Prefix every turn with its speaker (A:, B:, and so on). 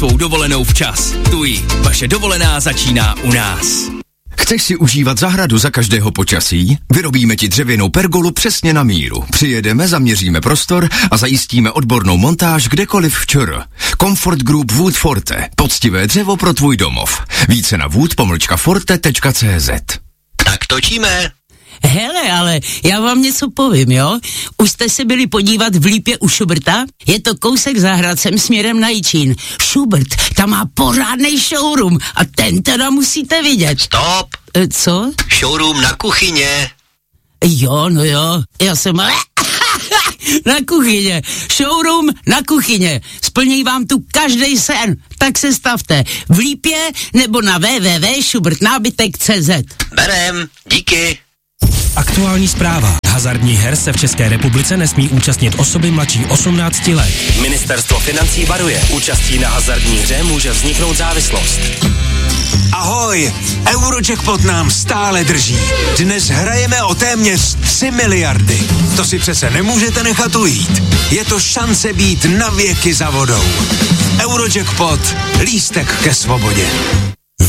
A: tvou dovolenou včas. TUI, vaše dovolená začíná u nás.
B: Chceš si užívat zahradu za každého počasí? Vyrobíme ti dřevěnou pergolu přesně na míru. Přijedeme, zaměříme prostor a zajistíme odbornou montáž kdekoliv v ČR. Comfort Group Wood Forte. Poctivé dřevo pro tvůj domov. Více na wood-forte.cz.
C: Tak točíme.
D: Hele, ale já vám něco povím, jo? Už jste se byli podívat v Lípě u Schuberta? Je to kousek za Hradcem směrem na Jičín. Schubert, tam má pořádnej showroom a ten teda musíte vidět.
C: Stop.
D: Co?
C: Showroom na kuchyně.
D: Jo, no jo, já jsem... na kuchyně, showroom na kuchyně, splní vám tu každej sen, tak se stavte v Lípě nebo na www.schubertnábytek.cz.
C: Berem, díky.
E: Aktuální zpráva. Hazardních her se v České republice nesmí účastnit osoby mladší 18 let. Ministerstvo financí varuje. Účastí na hazardní hře může vzniknout závislost.
F: Ahoj, Eurojackpot nám stále drží. Dnes hrajeme o téměř 3 miliardy. To si přece nemůžete nechat ujít. Je to šance být na věky za vodou. Eurojackpot, lístek ke svobodě.